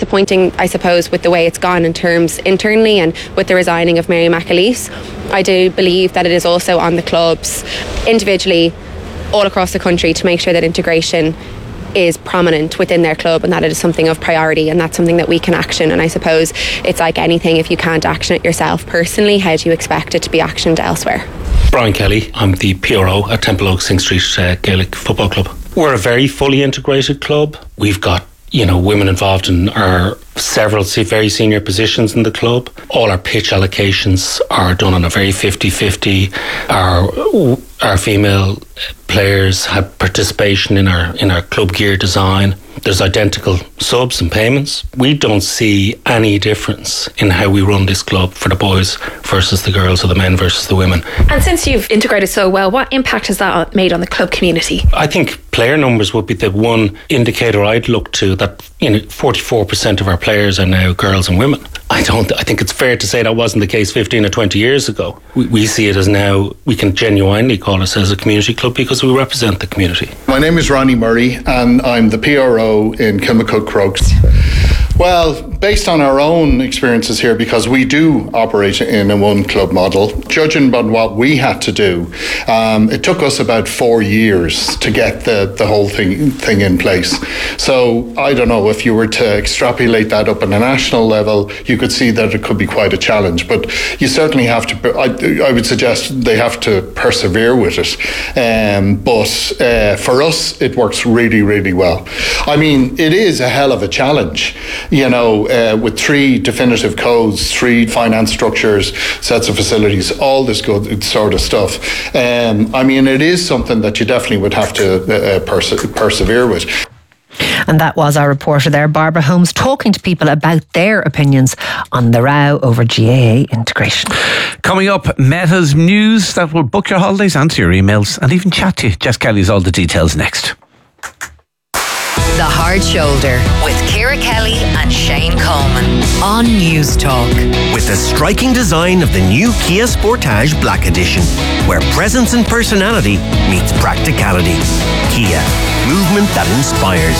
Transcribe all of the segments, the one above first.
disappointing, I suppose, with the way it's gone in terms internally and with the resigning of Mary McAleese. I do believe that it is also on the clubs individually all across the country to make sure that integration is prominent within their club and that it is something of priority, and that's something that we can action. And I suppose it's like anything, if you can't action it yourself personally, how do you expect it to be actioned elsewhere? Brian Kelly, I'm the PRO at Temple Oaks Sing Street Gaelic Football Club. We're a very fully integrated club. We've got women involved in our several very senior positions in the club. All our pitch allocations are done on a very 50-50. Our female players have participation in our club gear design. There's identical subs and payments. We don't see any difference in how we run this club for the boys versus the girls, or the men versus the women. And since you've integrated so well, what impact has that made on the club community? I think player numbers would be the one indicator I'd look to, that 44% of our players are now girls and women. I think it's fair to say that wasn't the case 15 or 20 years ago. We see it as now we can genuinely call ourselves a community club because we represent the community. My name is Ronnie Murray and I'm the PRO in Kilmacud Crokes. Well, based on our own experiences here, because we do operate in a one club model, judging by what we had to do, it took us about 4 years to get the whole thing in place. So I don't know, if you were to extrapolate that up on a national level, you could see that it could be quite a challenge. But you certainly have to, I would suggest they have to persevere with it. But for us, it works really, really well. I mean, it is a hell of a challenge. With 3 definitive codes, 3 finance structures, sets of facilities, all this good sort of stuff. It is something that you definitely would have to persevere with. And that was our reporter there, Barbara Holmes, talking to people about their opinions on the row over GAA integration. Coming up, Meta's news that will book your holidays, answer your emails and even chat to you. Jess Kelly's all the details next. The Hard Shoulder with Ciara Kelly and Shane Coleman on News Talk. With the striking design of the new Kia Sportage Black Edition, where presence and personality meets practicality. Kia, movement that inspires.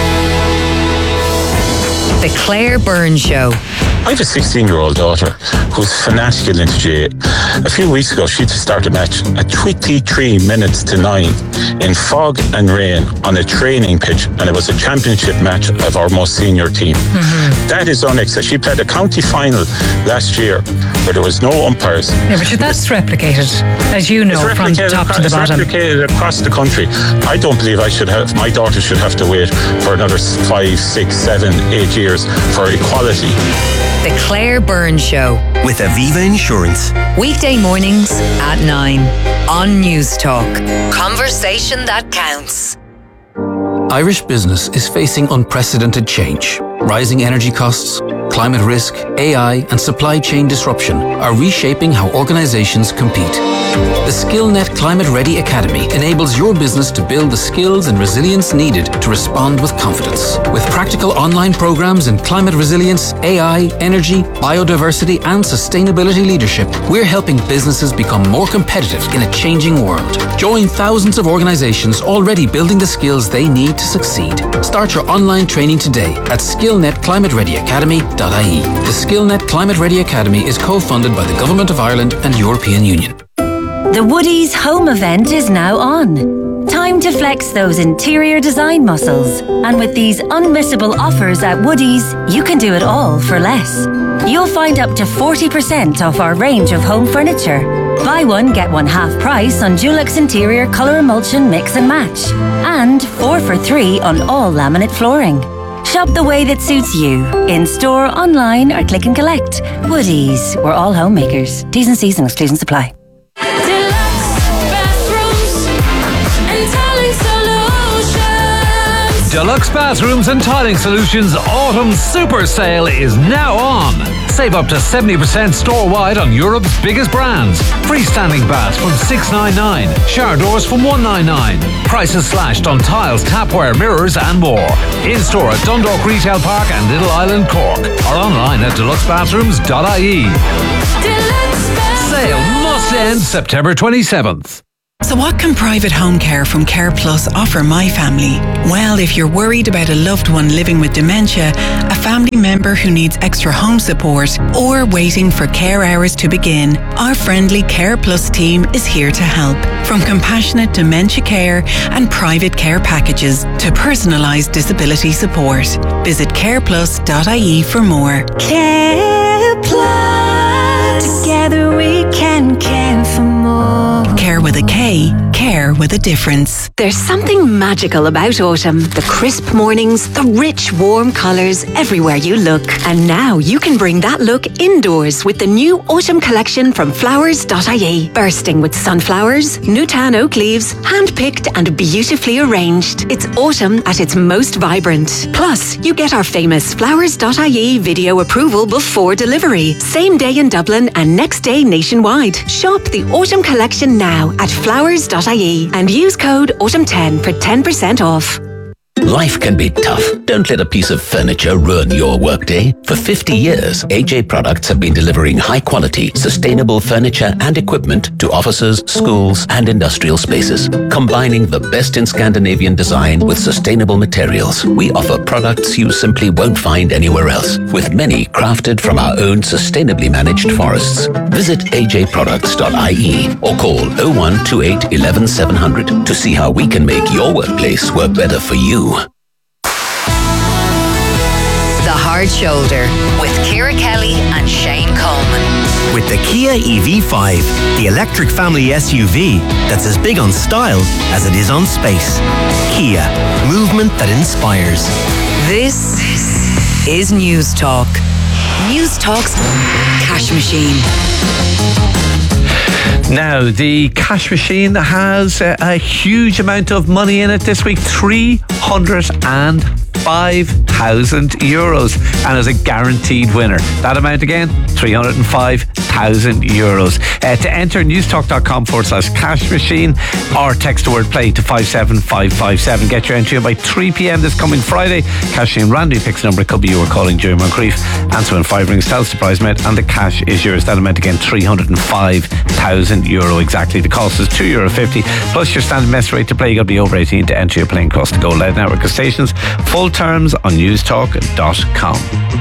The Claire Byrne Show. I have a 16-year-old daughter who's fanatical into GAA. A few weeks ago, she started a match at 23 minutes to 9 in fog and rain on a training pitch, and it was a championship match of our most senior team. Mm-hmm. That is unacceptable. She played a county final last year where there was no umpires. Yeah, but that's replicated, as you know, from top to the bottom. It's replicated across the country. I don't believe my daughter should have to wait for another 5, 6, 7, 8 years for equality. The Claire Byrne Show with Aviva Insurance. Weekday mornings at 9 on News Talk. Conversation that counts. Irish business is facing unprecedented change. Rising energy costs, climate risk, AI, and supply chain disruption are reshaping how organizations compete. The SkillNet Climate Ready Academy enables your business to build the skills and resilience needed to respond with confidence. With practical online programs in climate resilience, AI, energy, biodiversity, and sustainability leadership, we're helping businesses become more competitive in a changing world. Join thousands of organizations already building the skills they need to succeed. Start your online training today at skillnetclimatereadyacademy.ie. The SkillNet Climate Ready Academy is co-funded by the Government of Ireland and European Union. The Woodies home event is now on. Time to flex those interior design muscles. And with these unmissable offers at Woodies, you can do it all for less. You'll find up to 40% off our range of home furniture. Buy one, get one half price on Dulux Interior Colour Emulsion Mix and Match. And 4 for 3 on all laminate flooring. Shop the way that suits you. In store, online or click and collect. Woodies, we're all homemakers. T's and C's and exclusions apply. Deluxe Bathrooms and Tiling Solutions Autumn Super Sale is now on. Save up to 70% store-wide on Europe's biggest brands. Freestanding baths from $699, shower doors from $199. Prices slashed on tiles, tapware, mirrors and more. In-store at Dundalk Retail Park and Little Island, Cork. Or online at deluxebathrooms.ie. Sale must end September 27th. So what can private home care from Care Plus offer my family? Well, if you're worried about a loved one living with dementia, a family member who needs extra home support, or waiting for care hours to begin, our friendly Care Plus team is here to help. From compassionate dementia care and private care packages to personalised disability support. Visit careplus.ie for more. Care Plus. Together we can care for more. Care with a K, care with a difference. There's something magical about autumn. The crisp mornings, the rich, warm colours everywhere you look. And now you can bring that look indoors with the new autumn collection from flowers.ie. Bursting with sunflowers, Nutan oak leaves, hand-picked and beautifully arranged. It's autumn at its most vibrant. Plus, you get our famous flowers.ie video approval before delivery. Same day in Dublin and next day nationwide. Shop the autumn collection now at flowers.ie and use code AUTUMN10 for 10% off. Life can be tough. Don't let a piece of furniture ruin your workday. For 50 years, AJ Products have been delivering high-quality, sustainable furniture and equipment to offices, schools and industrial spaces. Combining the best in Scandinavian design with sustainable materials, we offer products you simply won't find anywhere else, with many crafted from our own sustainably managed forests. Visit ajproducts.ie or call 0128 11 700 to see how we can make your workplace work better for you. The Hard Shoulder with Ciara Kelly and Shane Coleman. With the Kia EV5, the electric family SUV that's as big on style as it is on space. Kia, movement that inspires. This is News Talk. News Talk's Cash Machine. Now, the cash machine has a huge amount of money in it this week, €305,000, and as a guaranteed winner. That amount again, €305,000. To enter, newstalk.com/cash machine or text the word play to 57557. Get your entry in by 3 p.m. this coming Friday. Cash machine randomly picks a number. It could be you are calling Jerry Moncrief. Answer when 5 rings, tells the prize met, and the cash is yours. That amount again, €305,000 exactly. The cost is €2.50 plus your standard mess rate to play. You got to be over 18 to enter your playing across the Go Loud network of stations. Full terms on newstalk.com.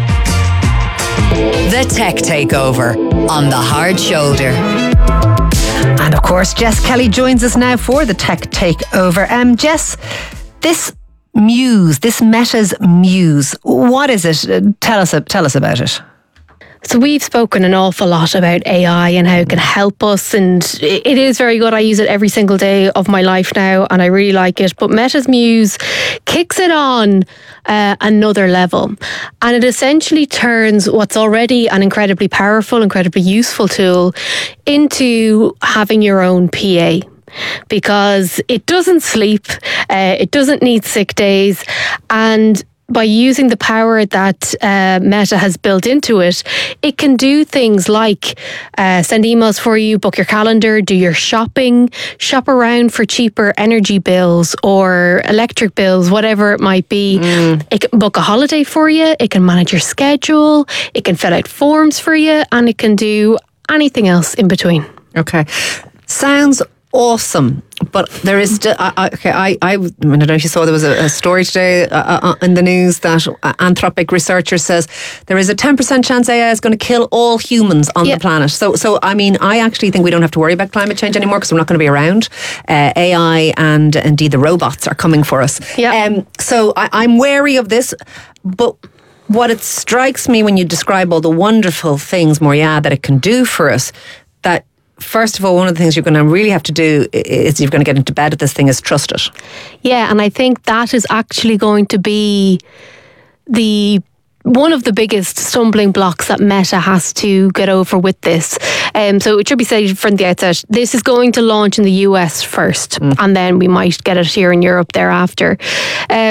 The Tech Takeover on The Hard Shoulder. And of course, Jess Kelly joins us now for the Tech Takeover. Jess, this Muse, this Meta's Muse, what is it? Tell us about it. So we've spoken an awful lot about AI and how it can help us, and it is very good. I use it every single day of my life now and I really like it. But Meta's Muse kicks it on another level, and it essentially turns what's already an incredibly powerful, incredibly useful tool into having your own PA. Because it doesn't sleep, it doesn't need sick days, and by using the power that Meta has built into it, it can do things like send emails for you, book your calendar, do your shopping, shop around for cheaper energy bills or electric bills, whatever it might be. It can book a holiday for you, it can manage your schedule, it can fill out forms for you, and it can do anything else in between. Okay. Sounds awesome, but there is still. I don't know if you saw, there was a story today in the news that Anthropic researchers says there is a 10% chance AI is going to kill all humans on the planet. So I mean, I actually think we don't have to worry about climate change anymore because we're not going to be around. AI and indeed the robots are coming for us. So I'm wary of this, but what it strikes me when you describe all the wonderful things, Moria, that it can do for us, that first of all, one of the things you're going to really have to do is you're going to get into bed with this thing is trust it. Yeah, and I think that is actually going to be one of the biggest stumbling blocks that Meta has to get over with this. So it should be said from the outset, this is going to launch in the US first, and then we might get it here in Europe thereafter.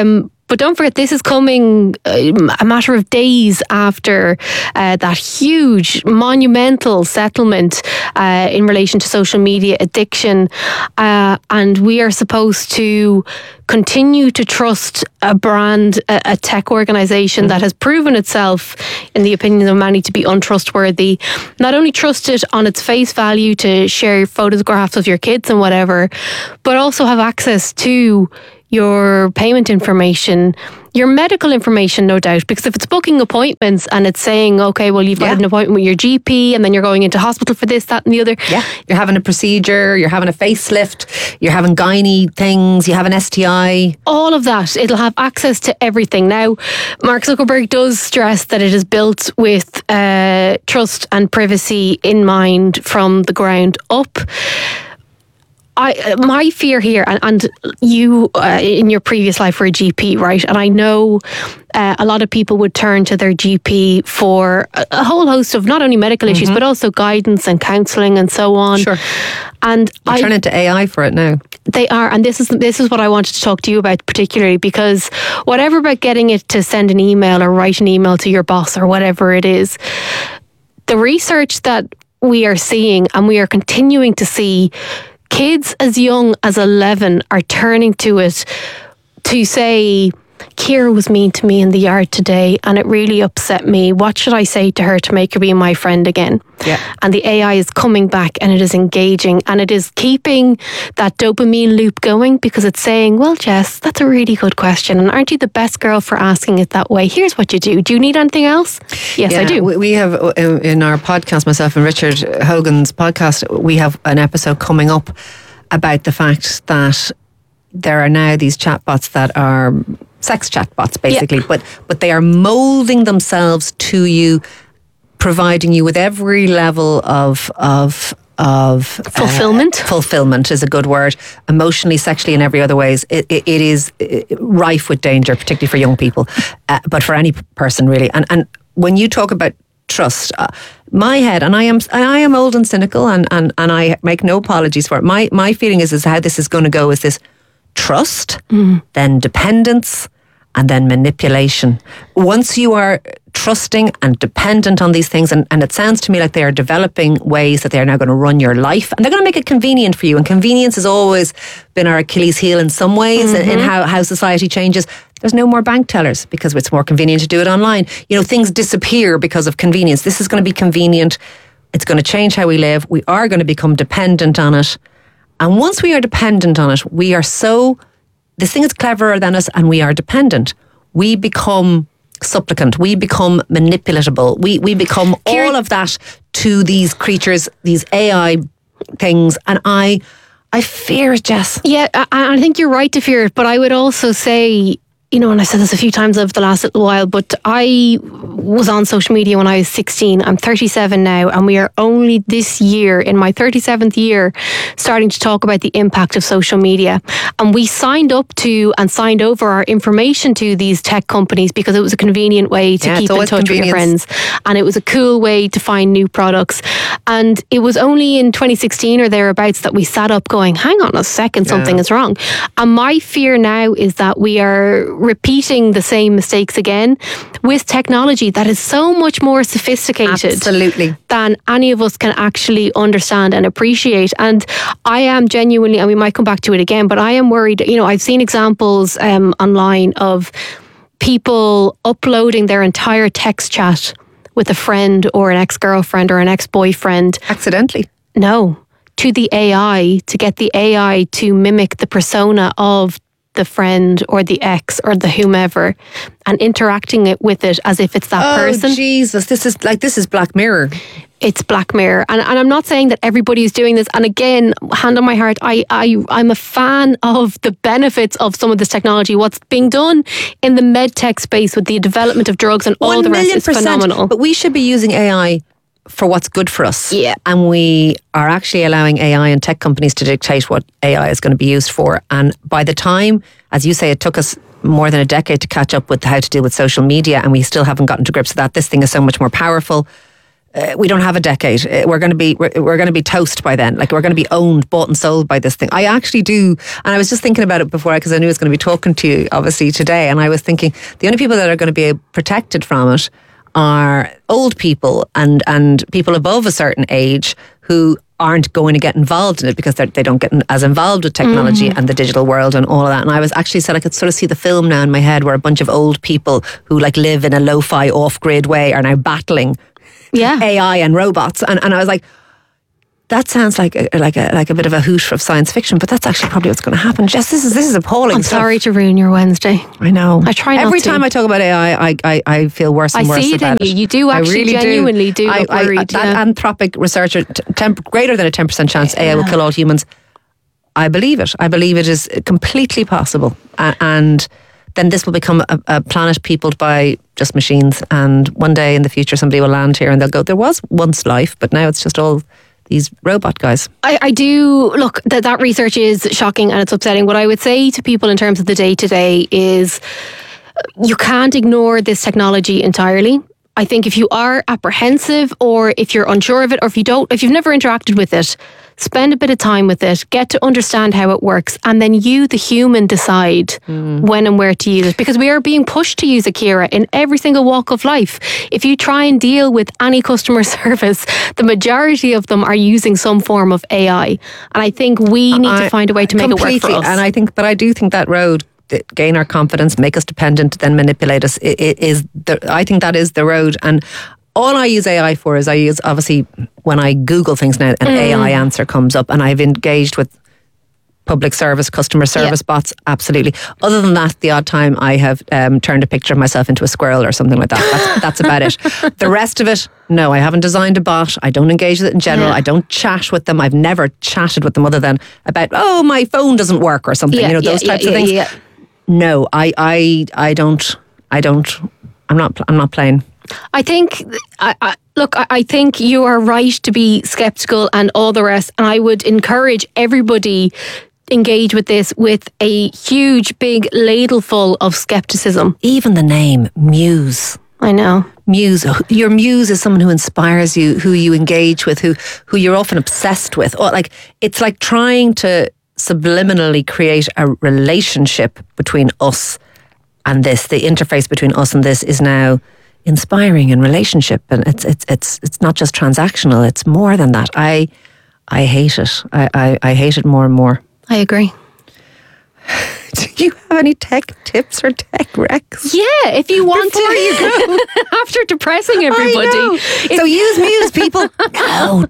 But don't forget, this is coming a matter of days after that huge, monumental settlement in relation to social media addiction. And we are supposed to continue to trust a brand, a tech organisation that has proven itself, in the opinion of many, to be untrustworthy. Not only trust it on its face value to share photographs of your kids and whatever, but also have access to your payment information, your medical information, no doubt, because if it's booking appointments and it's saying, okay, well, you've got an appointment with your GP and then you're going into hospital for this, that and the other. Yeah, you're having a procedure, you're having a facelift, you're having gynae things, you have an STI. All of that, it'll have access to everything. Now, Mark Zuckerberg does stress that it is built with trust and privacy in mind from the ground up. My fear here, and you in your previous life were a GP, right? And I know a lot of people would turn to their GP for a whole host of not only medical issues, but also guidance and counselling and so on. Sure. And They're turning to AI for it now. They are, and this is what I wanted to talk to you about particularly, because whatever about getting it to send an email or write an email to your boss or whatever it is, the research that we are seeing and we are continuing to see, kids as young as 11 are turning to it to say, Ciara was mean to me in the yard today and it really upset me. What should I say to her to make her be my friend again? Yeah. And the AI is coming back and it is engaging and it is keeping that dopamine loop going, because it's saying, well, Jess, that's a really good question. And aren't you the best girl for asking it that way? Here's what you do. Do you need anything else? Yes, I do. We have in our podcast, myself and Richard Hogan's podcast, we have an episode coming up about the fact that there are now these chatbots that are sex chatbots, basically, but they are moulding themselves to you, providing you with every level of fulfillment. Fulfillment is a good word. Emotionally, sexually, in every other ways, it is rife with danger, particularly for young people, but for any person really. And when you talk about trust, my head, and I am old and cynical, and I make no apologies for it. My feeling is how this is going to go is this: trust, then dependence, and then manipulation. Once you are trusting and dependent on these things, and it sounds to me like they are developing ways that they are now going to run your life, and they're going to make it convenient for you. And convenience has always been our Achilles heel in some ways, in how society changes. There's no more bank tellers because it's more convenient to do it online. Things disappear because of convenience. This is going to be convenient. It's going to change how we live. We are going to become dependent on it. And once we are dependent on it, this thing is cleverer than us and we are dependent. We become supplicant. We become manipulatable. We become all of that to these creatures, these AI things. And I fear it, Jess. Yeah, I think you're right to fear it, but I would also say, and I said this a few times over the last little while, but I was on social media when I was 16. I'm 37 now, and we are only this year, in my 37th year, starting to talk about the impact of social media. And we signed up to and signed over our information to these tech companies because it was a convenient way to keep in touch with your friends. And it was a cool way to find new products. And it was only in 2016 or thereabouts that we sat up going, hang on a second, something is wrong. And my fear now is that we are repeating the same mistakes again with technology that is so much more sophisticated than any of us can actually understand and appreciate. And I am genuinely, and we might come back to it again, but I am worried. I've seen examples online of people uploading their entire text chat with a friend or an ex-girlfriend or an ex-boyfriend. Accidentally? No. To the AI, to get the AI to mimic the persona of the friend or the ex or the whomever, and interacting with it as if it's that person. Oh, Jesus. This is Black Mirror. It's Black Mirror. And I'm not saying that everybody is doing this. And again, hand on my heart, I'm a fan of the benefits of some of this technology. What's being done in the medtech space with the development of drugs and all the rest is phenomenal. But we should be using AI for what's good for us. Yeah. And we are actually allowing AI and tech companies to dictate what AI is going to be used for. And by the time, as you say, it took us more than a decade to catch up with how to deal with social media, and we still haven't gotten to grips with that. This thing is so much more powerful. we don't have a decade. We're going to be toast by then. Like, we're going to be bought and sold by this thing. I actually do, and I was just thinking about it before, because I knew I was going to be talking to you obviously today, and I was thinking the only people that are going to be protected from it are old people and people above a certain age who aren't going to get involved in it because they don't get as involved with technology and the digital world and all of that. And I was actually said I could sort of see the film now in my head where a bunch of old people who like live in a lo-fi off-grid way are now battling AI and robots. And I was like, that sounds like a bit of a hoot of science fiction, but that's actually probably what's going to happen. Jess, this is appalling. I'm sorry to ruin your Wednesday. I know. I try not Every to. time I talk about AI, I feel worse and worse about it. I see it in you. You do actually genuinely do look worried. That Anthropic researcher, greater than a 10% chance AI will kill all humans. I believe it. I believe it is completely possible. And then this will become a planet peopled by just machines. And one day in the future, somebody will land here and they'll go, there was once life, but now it's just all these robot guys. I do look that research is shocking and it's upsetting. What I would say to people in terms of the day-to-day is you can't ignore this technology entirely. I think if you are apprehensive or if you're unsure of it or if you've never interacted with it, spend a bit of time with it, get to understand how it works, and then you, the human, decide when and where to use it. Because we are being pushed to use it, Ciara, in every single walk of life. If you try and deal with any customer service, the majority of them are using some form of AI. And I think we need to find a way to make it work for us. And I do think that road, gain our confidence, make us dependent, then manipulate us, I think that is the road. And all I use AI for is obviously when I Google things now, an AI answer comes up, and I've engaged with public service, customer service bots, absolutely. Other than that, the odd time I have turned a picture of myself into a squirrel or something like that. That's about it. The rest of it, no, I haven't designed a bot. I don't engage with it in general. I don't chat with them. I've never chatted with them other than about, my phone doesn't work or something, those types of things. Yeah. No, I don't. I'm not playing. I think, I think you are right to be sceptical and all the rest. And I would encourage everybody engage with this with a huge, big ladleful of skepticism. Even the name, Muse. I know. Muse. Your muse is someone who inspires you, who you engage with, who you're often obsessed with. It's like trying to subliminally create a relationship between us and this. The interface between us and this is now inspiring in relationship, and it's not just transactional. It's more than that. I hate it. I hate it more and more. I agree. Do you have any tech tips or tech recs? Yeah, if you want Before to. you go. After depressing everybody. So use Muse, people. No.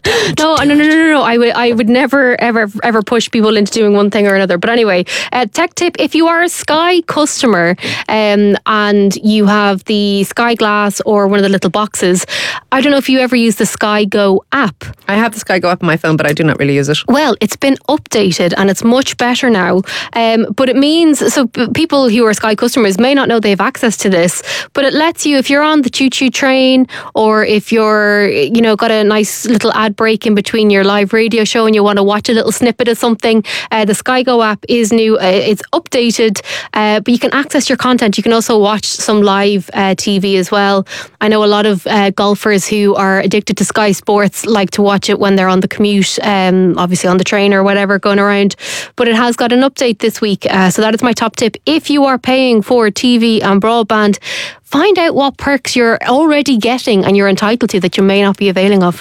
I would never, ever push people into doing one thing or another. But anyway, tech tip, if you are a Sky customer and you have the Sky Glass or one of the little boxes, I don't know if you ever use the Sky Go app. I have the Sky Go app on my phone, but I do not really use it. Well, it's been updated and it's much better now. But it means, so people who are Sky customers may not know they have access to this, but it lets you, if you're on the choo-choo train or if you're, got a nice little ad break in between your live radio show and you want to watch a little snippet of something, the Sky Go app is new. It's updated, but you can access your content. You can also watch some live TV as well. I know a lot of golfers who are addicted to Sky Sports like to watch it when they're on the commute, obviously on the train or whatever going around. But it has got an update this week. So that is my top tip. If you are paying for TV and broadband, find out what perks you're already getting and you're entitled to that you may not be availing of.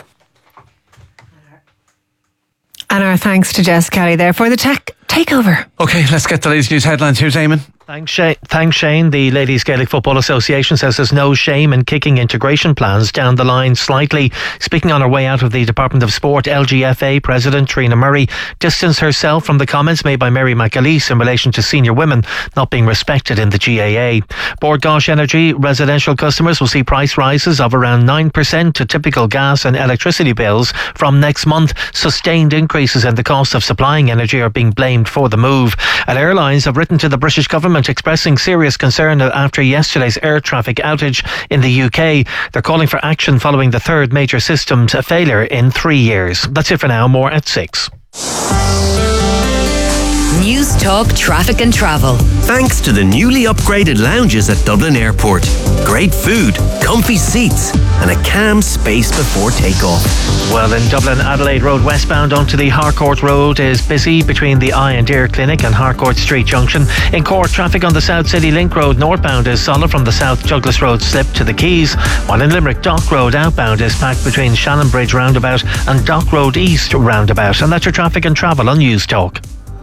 And our thanks to Jess Kelly there for the tech takeover. Okay, let's get the latest news headlines. Here's Eamon. Thanks, Shane. The Ladies Gaelic Football Association says there's no shame in kicking integration plans down the line slightly. Speaking on her way out of the Department of Sport, LGFA President Trina Murray distanced herself from the comments made by Mary McAleese in relation to senior women not being respected in the GAA. Bord Gáis Energy residential customers will see price rises of around 9% to typical gas and electricity bills from next month. Sustained increases in the cost of supplying energy are being blamed for the move. And airlines have written to the British government expressing serious concern after yesterday's air traffic outage in the UK. They're calling for action following the third major systems failure in 3 years. That's it for now. More at 6. News Talk Traffic and Travel. Thanks to the newly upgraded lounges at Dublin Airport. Great food, comfy seats, and a calm space before takeoff. Well, in Dublin, Adelaide Road westbound onto the Harcourt Road is busy between the Eye and Ear Clinic and Harcourt Street Junction. In Cork, traffic on the South City Link Road northbound is solid from the South Douglas Road slip to the Quays, while in Limerick, Dock Road outbound is packed between Shannon Bridge roundabout and Dock Road East roundabout. And that's your traffic and travel on News Talk.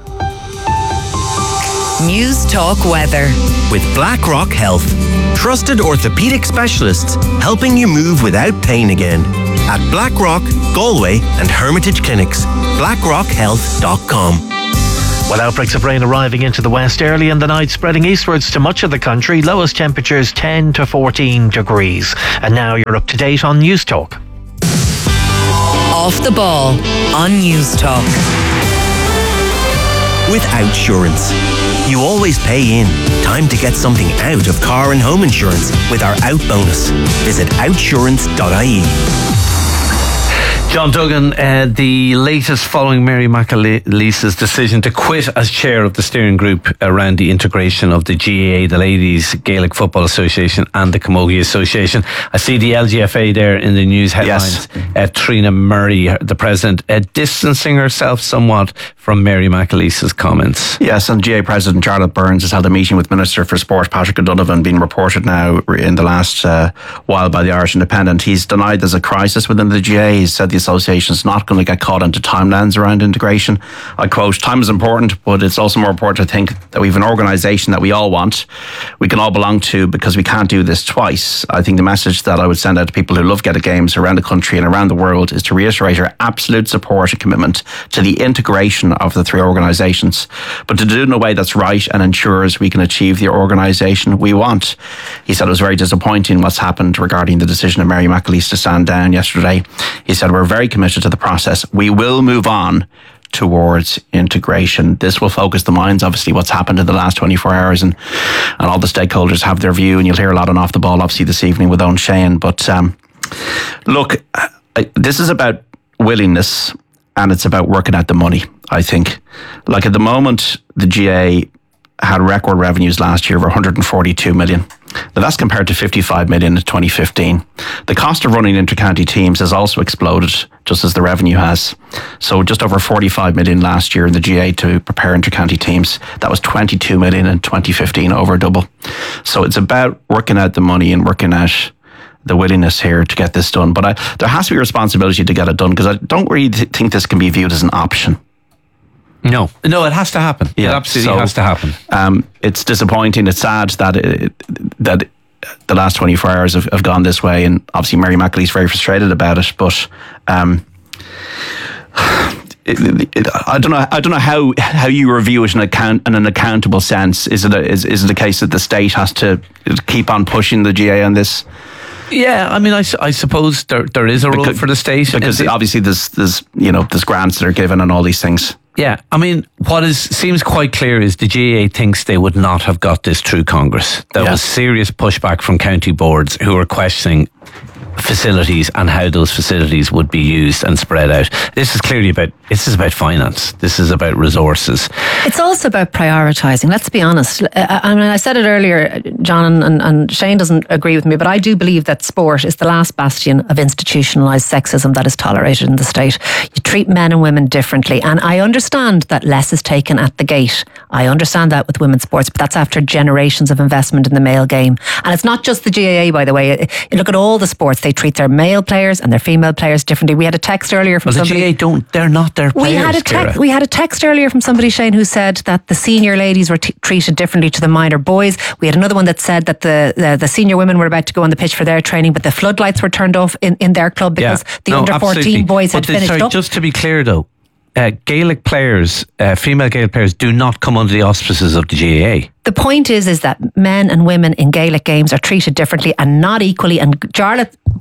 News Talk Weather. With BlackRock Health. Trusted orthopaedic specialists helping you move without pain again. At BlackRock, Galway and Hermitage Clinics. BlackRockHealth.com. Well, outbreaks of rain arriving into the west early in the night, spreading eastwards to much of the country. Lowest temperatures 10 to 14 degrees. And now you're up to date on News Talk. Off the ball on News Talk. With Outsurance. You always pay in. Time to get something out of car and home insurance with our Out bonus. Visit outsurance.ie. John Duggan, the latest following Mary McAleese's decision to quit as chair of the steering group around the integration of the GAA, the Ladies Gaelic Football Association and the Camogie Association. I see the LGFA there in the news headlines. Yes. Trina Murray, the president, distancing herself somewhat from Mary McAleese's comments. Yes, and GAA President Charlotte Burns has held a meeting with Minister for Sport Patrick O'Donovan, being reported now in the last while by the Irish Independent. He's denied there's a crisis within the GAA. He's said the association is not going to get caught into timelines around integration. I quote, "Time is important, but it's also more important to think that we have an organisation that we all want, we can all belong to, because we can't do this twice." I think the message that I would send out to people who love Gaelic games around the country and around the world is to reiterate our absolute support and commitment to the integration of the three organisations, but to do it in a way that's right and ensures we can achieve the organisation we want. He said it was very disappointing what's happened regarding the decision of Mary McAleese to stand down yesterday. He said, "We're very committed to the process. We will move on towards integration." This will focus the minds, obviously, what's happened in the last 24 hours, and all the stakeholders have their view, and you'll hear a lot on Off the Ball, obviously, this evening with Owen Shane. But look, this is about willingness, and it's about working out the money, I think. Like at the moment, the GAA had record revenues last year of 142 million. Now that's compared to 55 million in 2015. The cost of running intercounty teams has also exploded, just as the revenue has. So just over 45 million last year in the GAA to prepare intercounty teams. That was 22 million in 2015, over double. So it's about working out the money and working out the willingness here to get this done. But there has to be a responsibility to get it done, because I don't really think this can be viewed as an option. No, it has to happen. Yeah, it absolutely has to happen. It's disappointing. It's sad that that the last 24 hours have gone this way, and obviously Mary McAleese is very frustrated about it. But I don't know how you review it in an accountable sense. Is it a case that the state has to keep on pushing the GAA on this? Yeah, I mean, I suppose there is a role for the state, because obviously there's grants that are given and all these things. Yeah, I mean, what seems quite clear is the GAA thinks they would not have got this through Congress. There was serious pushback from county boards who were questioning facilities and how those facilities would be used and spread out. This is about finance. This is about resources. It's also about prioritising. Let's be honest. I mean, I said it earlier, John, and Shane doesn't agree with me, but I do believe that sport is the last bastion of institutionalised sexism that is tolerated in the state. You treat men and women differently, and I understand that less is taken at the gate. I understand that with women's sports, but that's after generations of investment in the male game. And it's not just the GAA, by the way. You look at all the sports. They treat their male players and their female players differently. We had a text earlier from somebody. The GAA they're not their players. We had a text earlier from somebody, Shane, who said that the senior ladies were treated differently to the minor boys. We had another one that said that the senior women were about to go on the pitch for their training, but the floodlights were turned off in their club because the under 14 boys had finished up. Just to be clear though, Gaelic players, female Gaelic players, do not come under the auspices of the GAA. The point is that men and women in Gaelic games are treated differently and not equally. And Charlotte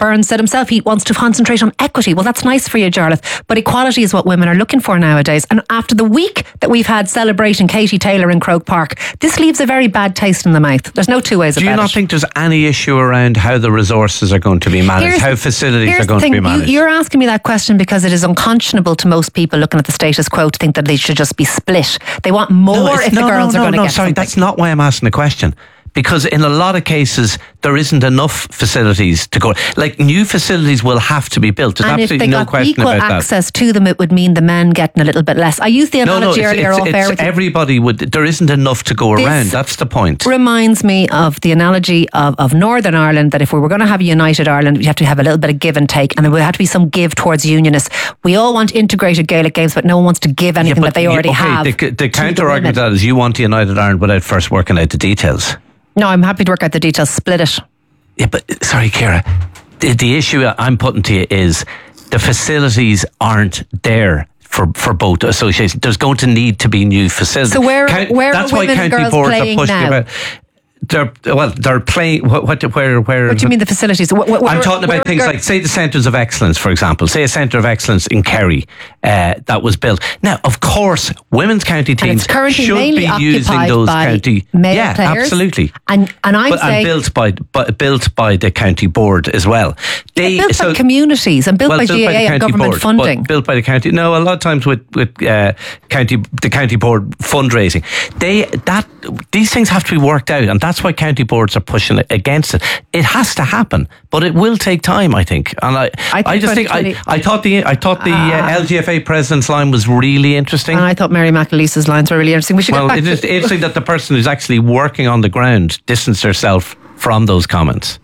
Burns said himself he wants to concentrate on equity. Well, that's nice for you, Jarlath, but equality is what women are looking for nowadays. And after the week that we've had celebrating Katie Taylor in Croke Park, this leaves a very bad taste in the mouth. There's no two ways about it. Do you not think there's any issue around how the resources are going to be managed, how facilities are going to be managed? You're asking me that question because it is unconscionable to most people looking at the status quo to think that they should just be split. They want more if the girls are going to get something. That's not why I'm asking the question. Because in a lot of cases, there isn't enough facilities to go. Like, new facilities will have to be built. There's absolutely no question about that. And if they got equal access to them, it would mean the men getting a little bit less. I used the analogy earlier off air with you. Everybody would. There isn't enough to go around. That's the point. Reminds me of the analogy of Northern Ireland, that if we were going to have a united Ireland, we have to have a little bit of give and take, and there would have to be some give towards unionists. We all want integrated Gaelic games, but no one wants to give anything that they already have. The counter argument to that is you want a united Ireland without first working out the details. No, I'm happy to work out the details. Split it. Yeah, but sorry, Ciara. The issue I'm putting to you is the facilities aren't there for both associations. There's going to need to be new facilities. So where are women and girls playing now? They're playing. What do you mean the facilities? I'm talking about things like, say, the centres of excellence, for example. Say a centre of excellence in Kerry that was built. Now, of course, women's county teams should be using those county. Male players. Absolutely. And built by the county board as well. Built by communities and built by GAA and government funding. Built by the county. No, a lot of times with the county board fundraising, these things have to be worked out, and that's why county boards are pushing against it. It has to happen, but it will take time, I think. And I thought the LGFA president's line was really interesting. And I thought Mary McAleese's lines were really interesting. It's interesting that the person who's actually working on the ground distanced herself from those comments.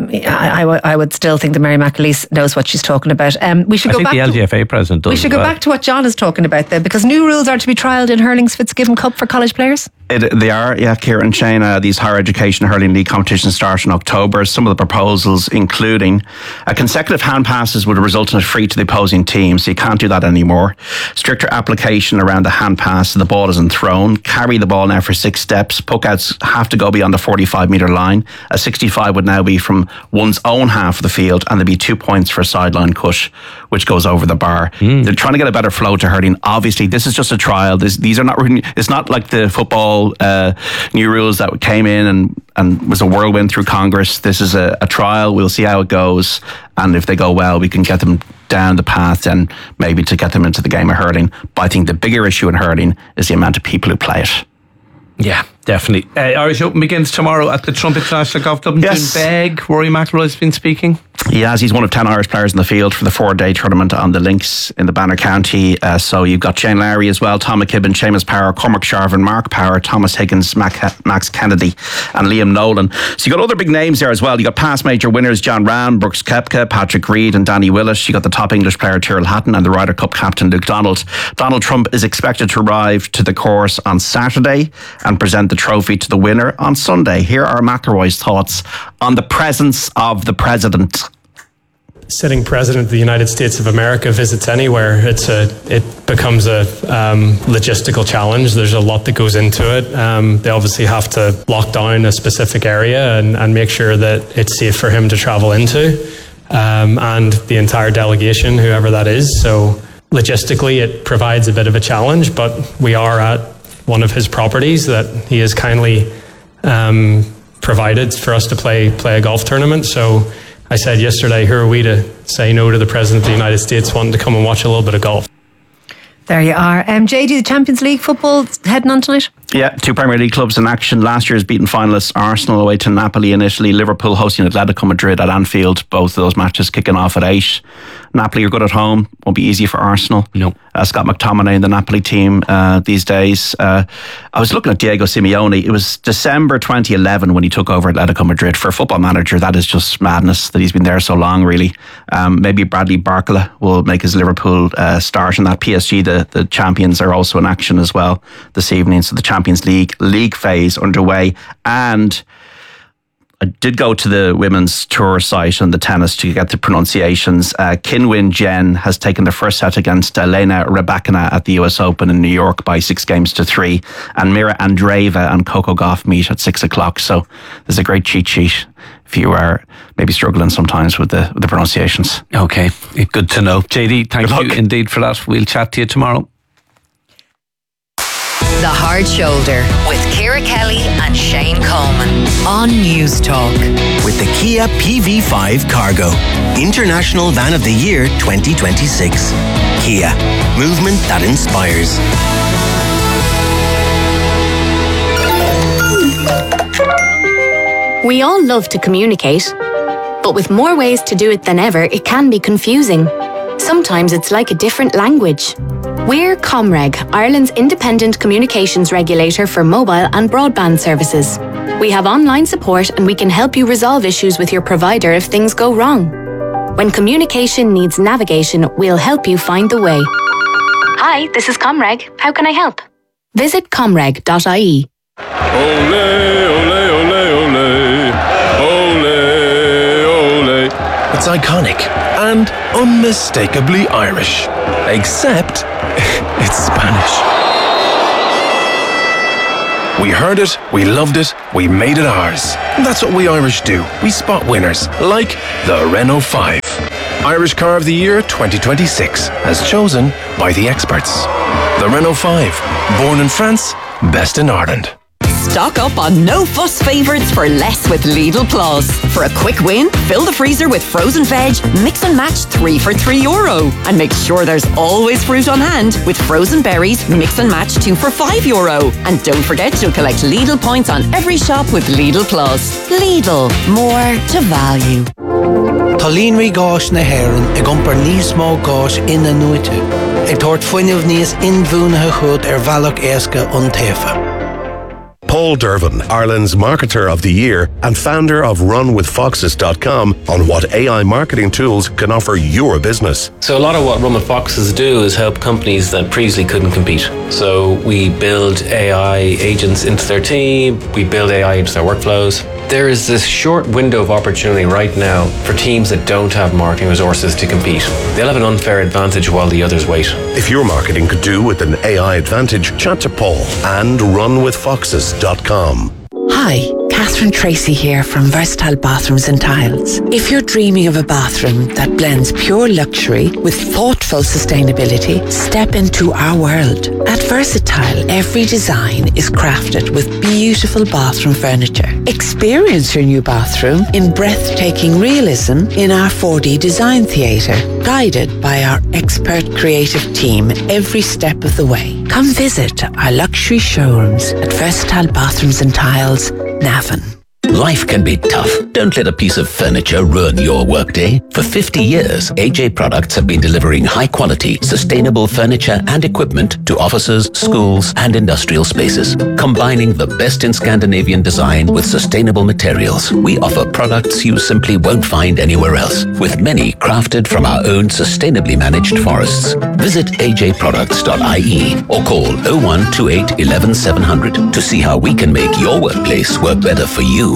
I would still think that Mary McAleese knows what she's talking about. We should go back. The LGFA president does. We should go back to what John is talking about there, because new rules are to be trialled in hurling's Fitzgibbon Cup for college players. They are, Ciara and Shane. These higher education hurling league competitions start in October. Some of the proposals including consecutive hand passes would result in a free to the opposing team, so you can't do that anymore. Stricter application around the hand pass so the ball isn't thrown. Carry the ball now for 6 steps. Puckouts have to go beyond the 45-metre line. A 65 would now be from one's own half of the field, and there'd be 2 points for a sideline cut, which goes over the bar. They're trying to get a better flow to hurling. Obviously, this is just a trial. These are not. It's not like the football new rules that came in and was a whirlwind through Congress. This is a trial. We'll see how it goes, and if they go well, we can get them down the path and maybe to get them into the game of hurling. But I think the bigger issue in hurling is the amount of people who play it. Yeah, definitely. Irish Open begins tomorrow at the Trump International Golf Club in Doonbeg. Rory McIlroy has been speaking. He has. He's one of 10 Irish players in the field for the 4-day tournament on the links in the Banner County. So you've got Shane Lowry as well, Tom McKibben, Seamus Power, Cormac Sharvin, Mark Power, Thomas Higgins, Max Kennedy and Liam Nolan. So you got other big names there as well. You got past major winners John Ram, Brooks Koepka, Patrick Reed and Danny Willis. You got the top English player Tyrrell Hatton and the Ryder Cup captain Luke Donald. Donald Trump is expected to arrive to the course on Saturday and present the trophy to the winner on Sunday. Here are McIlroy's thoughts on the presence of the president. Sitting president of the United States of America visits anywhere, it becomes a logistical challenge. There's a lot that goes into it. They obviously have to lock down a specific area and make sure that it's safe for him to travel into, and the entire delegation, whoever that is. So logistically, it provides a bit of a challenge, but we are at one of his properties that he has kindly provided for us to play a golf tournament. So I said yesterday, who are we to say no to the President of the United States wanting to come and watch a little bit of golf? There you are. JD, the Champions League football heading on tonight? Yeah, 2 Premier League clubs in action. Last year's beaten finalists Arsenal away to Napoli in Italy. Liverpool hosting Atletico Madrid at Anfield. Both of those matches kicking off at 8. Napoli are good at home. Won't be easy for Arsenal. No. Scott McTominay in the Napoli team these days. I was looking at Diego Simeone. It was December 2011 when he took over Atletico Madrid. For a football manager, that is just madness that he's been there so long, really. Maybe Bradley Barcola will make his Liverpool start in that. PSG, the champions, are also in action as well this evening. So the Champions League phase underway. And I did go to the women's tour site on the tennis to get the pronunciations. Qinwen Zheng has taken the first set against Elena Rybakina at the US Open in New York by 6-3. And Mira Andreeva and Coco Gauff meet at 6 o'clock. So there's a great cheat sheet if you are maybe struggling sometimes with the pronunciations. Okay, good to know. JD, thank you indeed for that. We'll chat to you tomorrow. The Hard Shoulder with Ciara Kelly and Shane Coleman on News Talk. With the Kia PV5 Cargo, International Van of the Year 2026. Kia, movement that inspires. We all love to communicate, but with more ways to do it than ever, it can be confusing. Sometimes it's like a different language. We're Comreg, Ireland's independent communications regulator for mobile and broadband services. We have online support and we can help you resolve issues with your provider if things go wrong. When communication needs navigation, we'll help you find the way. Hi, this is Comreg. How can I help? Visit comreg.ie. It's iconic and unmistakably Irish. Except, it's Spanish. We heard it, we loved it, we made it ours. That's what we Irish do. We spot winners, like the Renault 5. Irish Car of the Year 2026, as chosen by the experts. The Renault 5, born in France, best in Ireland. Stock up on no-fuss favourites for less with Lidl Plus. For a quick win, fill the freezer with frozen veg, mix and match 3 for €3. And make sure there's always fruit on hand with frozen berries, mix and match 2 for €5. And don't forget you'll collect Lidl points on every shop with Lidl Plus. Lidl, more to value. Tallín rí gáis na hÉireann ag iompar níos mó gáis ina nuite. Ag tabhairt fuinneamh níos inbhuanaithe chud bhealach éasca an taofa. Paul Dervin, Ireland's Marketer of the Year and founder of RunWithFoxes.com on what AI marketing tools can offer your business. So a lot of what Run with Foxes do is help companies that previously couldn't compete. So we build AI agents into their team, we build AI into their workflows. There is this short window of opportunity right now for teams that don't have marketing resources to compete. They'll have an unfair advantage while the others wait. If your marketing could do with an AI advantage, chat to Paul and RunWithFoxes.com. Hi, Catherine Tracy here from Versatile Bathrooms and Tiles. If you're dreaming of a bathroom that blends pure luxury with thoughtful sustainability, step into our world. At Versatile, every design is crafted with beautiful bathroom furniture. Experience your new bathroom in breathtaking realism in our 4D design theatre, guided by our expert creative team every step of the way. Come visit our luxury showrooms at Versatile Bathrooms and Tiles, Navan. Life can be tough. Don't let a piece of furniture ruin your workday. For 50 years, AJ Products have been delivering high-quality, sustainable furniture and equipment to offices, schools, and industrial spaces. Combining the best in Scandinavian design with sustainable materials, we offer products you simply won't find anywhere else, with many crafted from our own sustainably managed forests. Visit ajproducts.ie or call 0128 11 700 to see how we can make your workplace work better for you.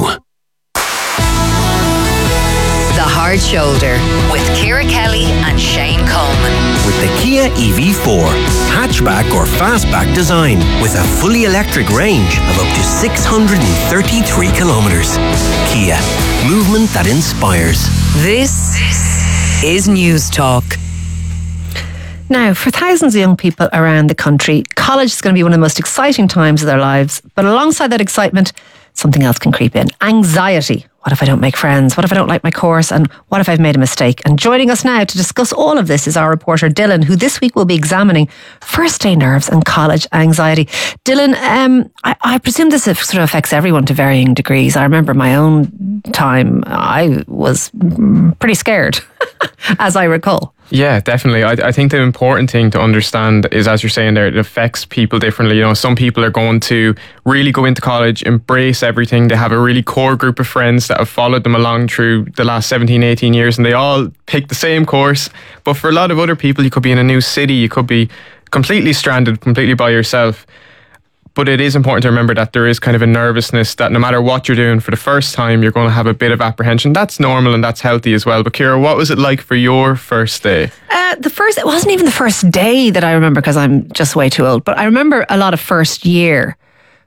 The Hard Shoulder with Ciara Kelly and Shane Coleman. With the Kia EV4, hatchback or fastback design with a fully electric range of up to 633 kilometres. Kia, movement that inspires. This is News Talk. Now, for thousands of young people around the country, college is going to be one of the most exciting times of their lives. But alongside that excitement, something else can creep in. Anxiety. What if I don't make friends? What if I don't like my course? And what if I've made a mistake? And joining us now to discuss all of this is our reporter Dylan, who this week will be examining first-day nerves and college anxiety. Dylan, I presume this sort of affects everyone to varying degrees. I remember my own time, I was pretty scared, as I recall. Yeah, definitely. I think the important thing to understand is, as you're saying there, it affects people differently. You know, some people are going to really go into college, embrace everything. They have a really core group of friends that have followed them along through the last 17, 18 years, and they all pick the same course. But for a lot of other people, you could be in a new city, you could be completely stranded, completely by yourself. But it is important to remember that there is kind of a nervousness that no matter what you're doing for the first time, you're going to have a bit of apprehension. That's normal and that's healthy as well. But Ciara, what was it like for your first day? It wasn't even the first day that I remember, because I'm just way too old. But I remember a lot of first year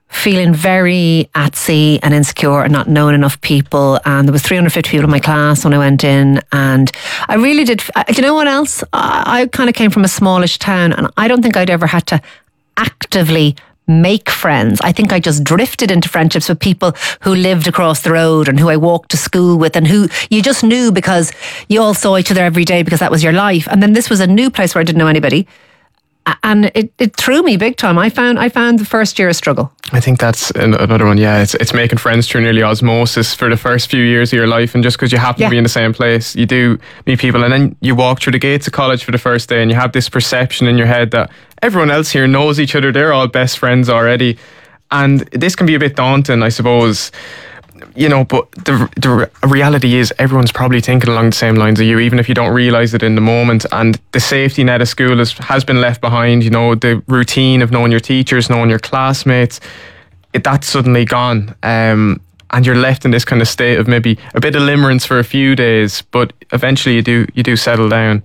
feeling very at sea and insecure and not knowing enough people. And there was 350 people in my class when I went in, and I really did. You know what else? I kind of came from a smallish town, and I don't think I'd ever had to actively make friends. I think I just drifted into friendships with people who lived across the road and who I walked to school with, and who you just knew because you all saw each other every day because that was your life. And then this was a new place where I didn't know anybody. And it threw me big time. I found the first year a struggle. I think that's another one. Yeah, it's making friends through nearly osmosis for the first few years of your life, and just because you happen to be in the same place, you do meet people, and then you walk through the gates of college for the first day, and you have this perception in your head that everyone else here knows each other. They're all best friends already, and this can be a bit daunting, I suppose. You know, but the reality is everyone's probably thinking along the same lines of you, even if you don't realise it in the moment. And the safety net of school has been left behind. You know, the routine of knowing your teachers, knowing your classmates, that's suddenly gone. And you're left in this kind of state of maybe a bit of limerence for a few days, but eventually you do settle down.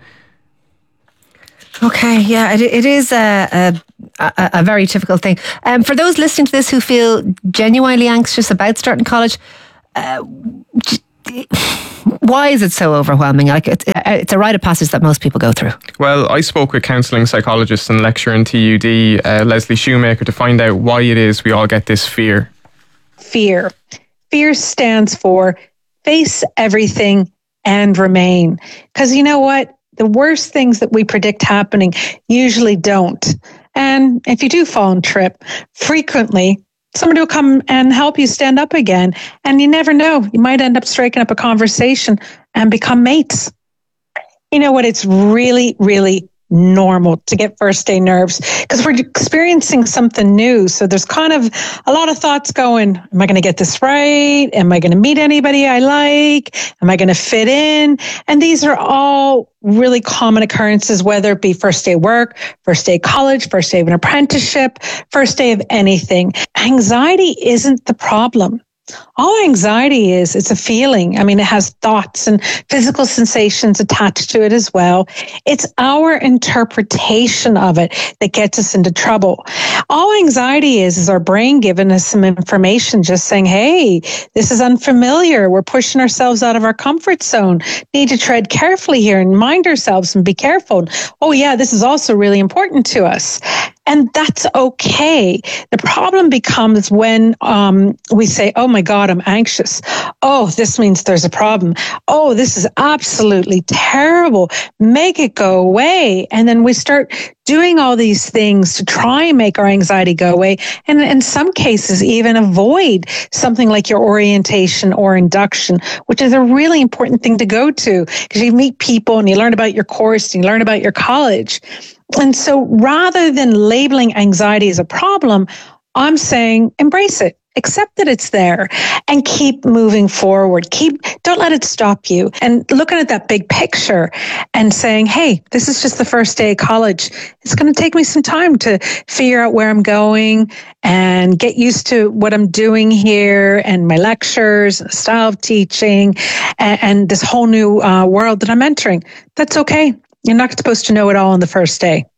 Okay, yeah, it is a very difficult thing. For those listening to this who feel genuinely anxious about starting college, why is it so overwhelming? Like it's a rite of passage that most people go through. Well, I spoke with counselling psychologist and lecturer in TUD, Leslie Shoemaker, to find out why it is we all get this fear. Fear. Fear stands for face everything and remain. Because you know what? The worst things that we predict happening usually don't. And if you do fall and trip, frequently somebody will come and help you stand up again. And you never know. You might end up striking up a conversation and become mates. You know what? It's really, really normal to get first day nerves because we're experiencing something new. So there's kind of a lot of thoughts going, am I going to get this right? Am I going to meet anybody I like? Am I going to fit in? And these are all really common occurrences, whether it be first day work, first day college, first day of an apprenticeship, first day of anything. Anxiety isn't the problem. All anxiety is, it's a feeling. I mean, it has thoughts and physical sensations attached to it as well. It's our interpretation of it that gets us into trouble. All anxiety is our brain giving us some information, just saying, hey, this is unfamiliar. We're pushing ourselves out of our comfort zone. Need to tread carefully here and mind ourselves and be careful. Oh yeah, this is also really important to us. And that's okay. The problem becomes when we say, oh my God, I'm anxious. Oh, this means there's a problem. Oh, this is absolutely terrible. Make it go away. And then we start doing all these things to try and make our anxiety go away. And in some cases, even avoid something like your orientation or induction, which is a really important thing to go to because you meet people and you learn about your course and you learn about your college. And so rather than labeling anxiety as a problem, I'm saying embrace it, accept that it's there, and keep moving forward. Don't let it stop you. And looking at that big picture and saying, hey, this is just the first day of college. It's going to take me some time to figure out where I'm going and get used to what I'm doing here and my lectures, style of teaching, and this whole new world that I'm entering. That's okay. You're not supposed to know it all on the first day.